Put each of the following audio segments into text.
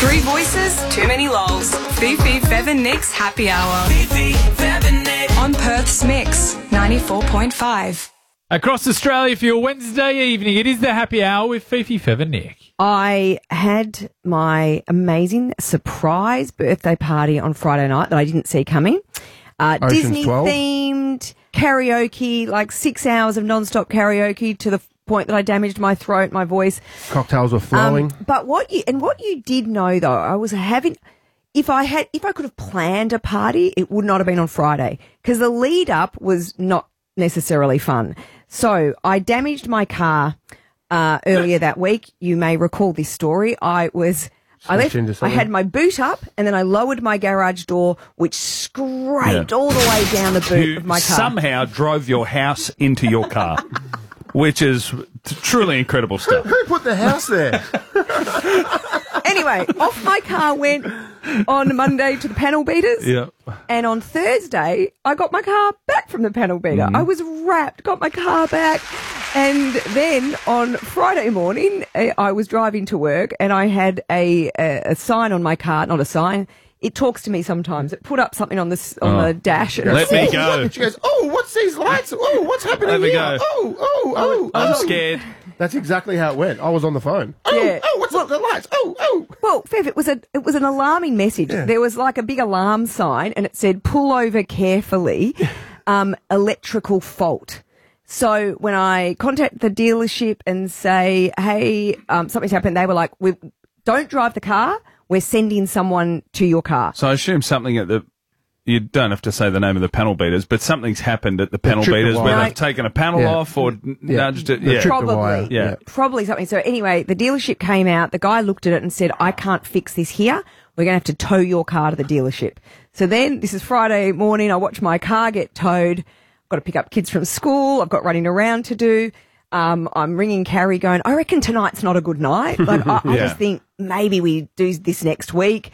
Three voices, too many lols. Fifi, Fev and Nick's Happy Hour. Fifi, Fev and Nick. On Perth's Mix, 94.5. Across Australia for your Wednesday evening, it is the Happy Hour with Fifi, Fev and Nick. I had my amazing surprise birthday party on Friday night that I didn't see coming. Disney-themed karaoke, like 6 hours of non-stop karaoke to the point that I damaged my throat, my voice. Cocktails were flowing. But what you did know, though, I was having... If I could have planned a party, it would not have been on Friday because the lead up was not necessarily fun. So I damaged my car earlier that week. You may recall this story. I had my boot up and then I lowered my garage door, which scraped all the way down the boot of my car. Somehow drove your house into your car, which is truly incredible stuff. Who put the house there? Anyway, off my car went on Monday to the panel beaters. Yeah. And on Thursday, I got my car back from the panel beater. I was wrapped, got my car back. And then on Friday morning, I was driving to work and I had a sign on my car, not a sign. It talks to me sometimes. It put up something on the dash. And Let me go. She goes, oh, what's these lights? Oh, what's happening Let me here? go. I'm scared. That's exactly how it went. I was on the phone. Yeah. What's up the lights? Oh. Well, Fev, it was an alarming message. Yeah. There was like a big alarm sign and it said, pull over carefully, electrical fault. So when I contact the dealership and say, hey, something's happened, they were like, don't drive the car. We're sending someone to your car. So I assume something you don't have to say the name of the panel beaters, but something's happened at the panel beaters where they've taken a panel off or nudged it. Yeah. Probably. Yeah. Probably something. So anyway, the dealership came out. The guy looked at it and said, I can't fix this here. We're going to have to tow your car to the dealership. So then this is Friday morning. I watch my car get towed. I've got to pick up kids from school. I've got running around to do. I'm ringing Carrie going, I reckon tonight's not a good night. Like, I just think maybe we do this next week.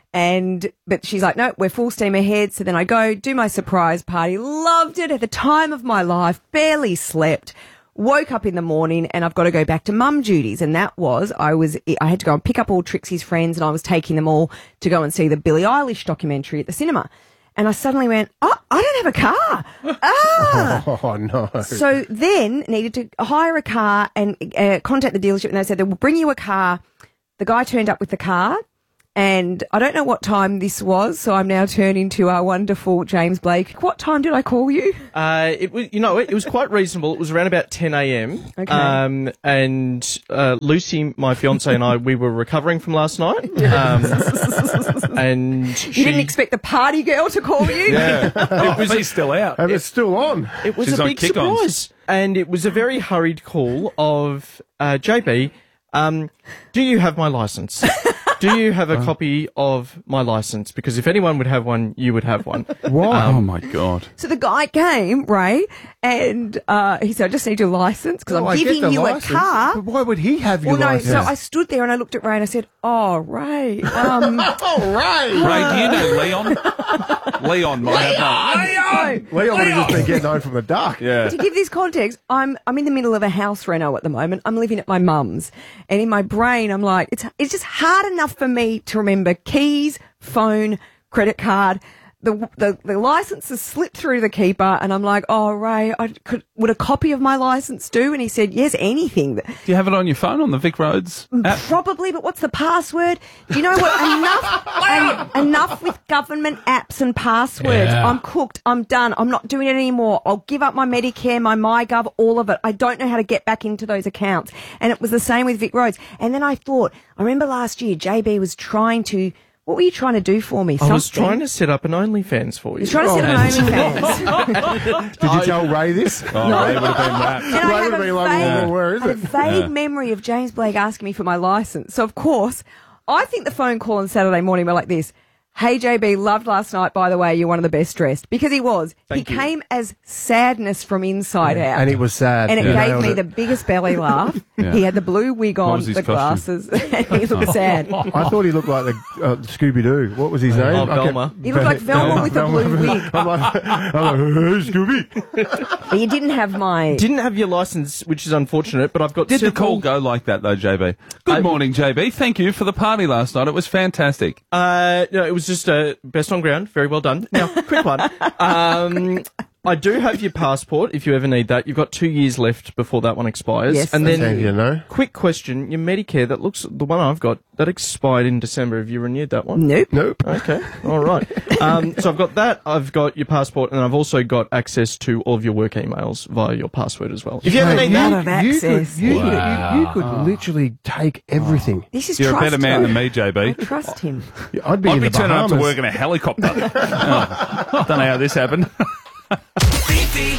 But she's like, no, we're full steam ahead. So then I go do my surprise party. Loved it at the time of my life. Barely slept. Woke up in the morning and I've got to go back to mum duties. And that was, I had to go and pick up all Trixie's friends and I was taking them all to go and see the Billie Eilish documentary at the cinema. And I suddenly went, oh, I don't have a car. Oh, no. So then needed to hire a car and contact the dealership. And they said, they will bring you a car. The guy turned up with the car. And I don't know what time this was, so I'm now turning to our wonderful James Blake. What time did I call you? It was quite reasonable. It was around about 10 a.m. Okay. And Lucy, my fiance, and I, we were recovering from last night. And you didn't expect the party girl to call you? Yeah. He's still out. And it's still on. It was She's a on big kick-ons. surprise. And it was a very hurried call of, JB, do you have my licence? Do you have a copy of my licence? Because if anyone would have one, you would have one. What? Oh, my God. So the guy came, Ray, and he said, I just need your licence because I'm I get giving the you license, a car. But why would he have your Well, no, license? so I stood there and I looked at Ray and I said, oh, Ray, Oh, Ray! Ray, do you know Leon? Leon might have known. Leon would have just been getting home from the dark. Yeah. To give this context, I'm in the middle of a house reno at the moment. I'm living at my mum's, and in my brain, I'm like, it's just hard enough for me to remember keys, phone, credit card. The licenses slipped through the keeper, and I'm like, oh, Ray, would a copy of my license do? And he said, yes, anything. Do you have it on your phone on the Vic Roads app? Probably, but what's the password? Do you know what? Enough with government apps and passwords. Yeah. I'm cooked. I'm done. I'm not doing it anymore. I'll give up my Medicare, my MyGov, all of it. I don't know how to get back into those accounts. And it was the same with Vic Roads. And then I thought, I remember last year, JB was trying to... What were you trying to do for me? I was trying to set up an OnlyFans for you. He was trying to set up an OnlyFans. Did you tell Ray this? Oh, No. Ray would have been wrapped. And I Ray have would have a been like, well, where is I it? had a vague memory of James Blake asking me for my licence. So, of course, I think the phone call on Saturday morning were like this. Hey, JB, loved last night, by the way. You're one of the best dressed. Because he was. Thank you. Came as sadness from inside out. And it was sad. And it You gave nailed me it. the biggest belly laugh. Yeah. He had the blue wig on, was his the costume? glasses, and he looked sad. I thought he looked like the Scooby-Doo. What was his name? Velma. He looked like Velma with a blue wig. I'm like, hey, Scooby. But you didn't have my... Didn't have your license, which is unfortunate, but I've got Did the several... call go like that, though, JB? Good morning, JB. Thank you for the party last night. It was fantastic. No, it was just best on ground. Very well done. Now, quick one. I do have your passport if you ever need that. You've got 2 years left before that one expires. Yes. And That's then, handy to know. quick question, your Medicare, that looks, the one I've got, that expired in December. Have you renewed that one? Nope. Nope. Okay, all right. So I've got that, I've got your passport, and I've also got access to all of your work emails via your password as well. If you ever Mate, need lot that, of access. You could literally take everything. This is You're trust, a better man though. than me, I JB. trust him. I'd be I'd in be the turning up Bahamas. to work in a helicopter. Don't know how this happened. Fifi,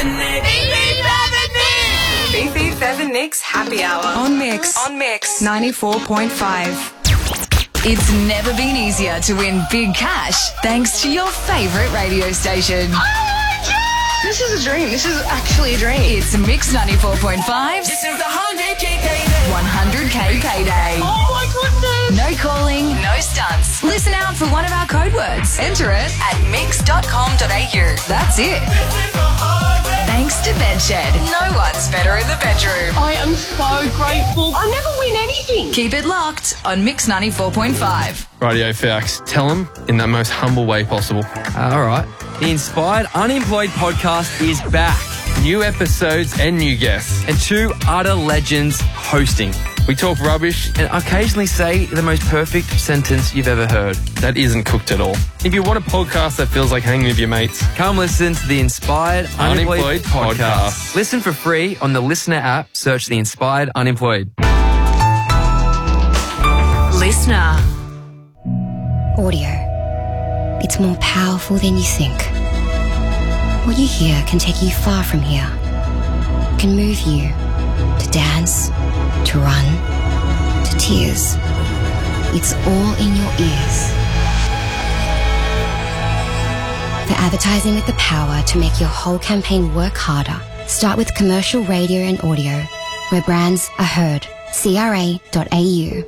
Fev and Nick's Happy Hour. On Mix. 94.5. It's never been easier to win big cash thanks to your favourite radio station. This is a dream. This is actually a dream. It's Mix 94.5's This is the 100K payday. 100K payday. Oh my goodness. No calling, no stunts. Listen out for one of our code words. Enter it at mix.com.au. That's it. Thanks to Bedshed. No one's better in the bedroom. I am so grateful. I never win anything. Keep it locked on Mix 94.5. Radio Fax, tell them in the most humble way possible. All right. The Inspired Unemployed podcast is back. New episodes and new guests. And 2 utter legends hosting. We talk rubbish. And occasionally say the most perfect sentence you've ever heard. That isn't cooked at all. If you want a podcast that feels like hanging with your mates, Come listen to the Inspired Unemployed Podcast. Listen for free on the Listener app. Search the Inspired Unemployed. Listener. Audio. It's more powerful than you think. What you hear can take you far from here. Can move you to dance, to run, to tears. It's all in your ears. For advertising with the power to make your whole campaign work harder, start with commercial radio and audio, where brands are heard. CRA.au.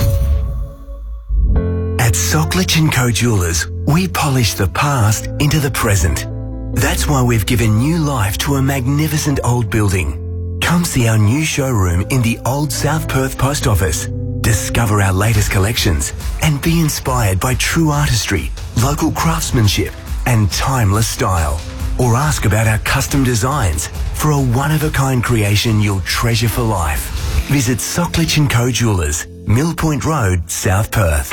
At Socklich & Co Jewelers, we polish the past into the present. That's why we've given new life to a magnificent old building. Come see our new showroom in the old South Perth Post Office. Discover our latest collections and be inspired by true artistry, local craftsmanship and timeless style. Or ask about our custom designs for a one-of-a-kind creation you'll treasure for life. Visit Socklich & Co Jewelers, Mill Point Road, South Perth.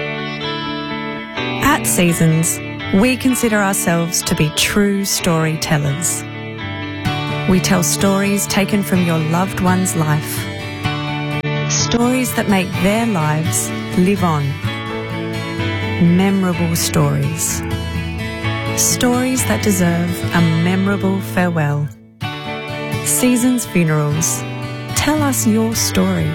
At Seasons, we consider ourselves to be true storytellers. We tell stories taken from your loved one's life. Stories that make their lives live on. Memorable stories. Stories that deserve a memorable farewell. Seasons Funerals. Tell us your story.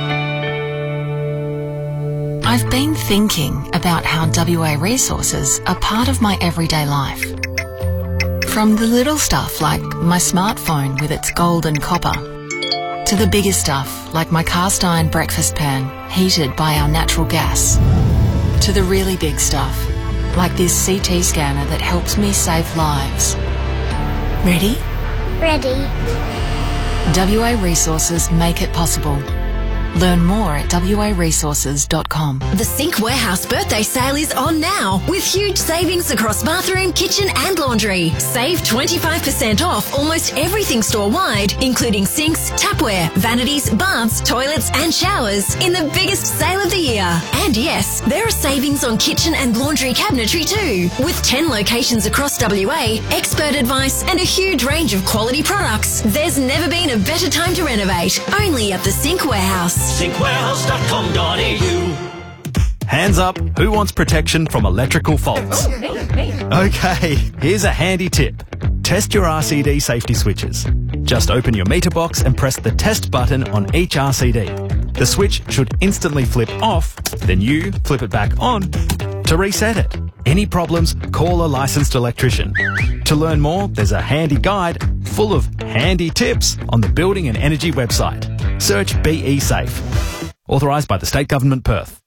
I've been thinking about how WA resources are part of my everyday life. From the little stuff like my smartphone with its gold and copper, to the bigger stuff like my cast iron breakfast pan heated by our natural gas, to the really big stuff like this CT scanner that helps me save lives. Ready? Ready. WA resources make it possible. Learn more at waresources.com. The Sink Warehouse birthday sale is on now with huge savings across bathroom, kitchen and laundry. Save 25% off almost everything store-wide, including sinks, tapware, vanities, baths, toilets and showers in the biggest sale of the year. And yes, there are savings on kitchen and laundry cabinetry too. With 10 locations across WA, expert advice and a huge range of quality products, there's never been a better time to renovate. Only at the Sink Warehouse. Sinkwarehouse.com.au. Hands up, who wants protection from electrical faults? Okay, here's a handy tip. Test your RCD safety switches. Just open your meter box and press the test button on each RCD. The switch should instantly flip off, then you flip it back on to to reset it. Any problems, call a licensed electrician. To learn more, there's a handy guide full of handy tips on the Building and Energy website. Search BE Safe. Authorised by the State Government, Perth.